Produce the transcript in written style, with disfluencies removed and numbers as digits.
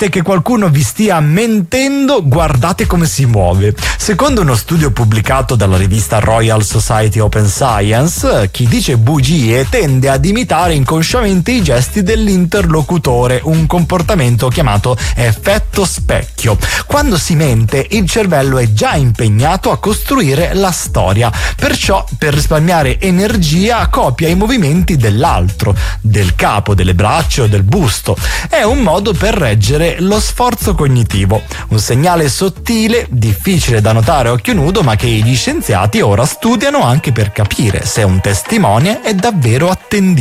temete che qualcuno vi stia mentendo, guardate come si muove. Secondo uno studio pubblicato dalla rivista Royal Society Open Science, chi dice bugie tende ad imitare inconsciamente i gesti dell'interlocutore, un comportamento chiamato effetto specchio. Quando si mente, il cervello è già impegnato a costruire la storia, perciò per risparmiare energia copia i movimenti dell'altro, del capo, delle braccia o del busto. È un modo per reggere lo sforzo cognitivo, un segnale sottile, difficile da notare a occhio nudo, ma che gli scienziati ora studiano anche per capire se un testimone è davvero attendibile.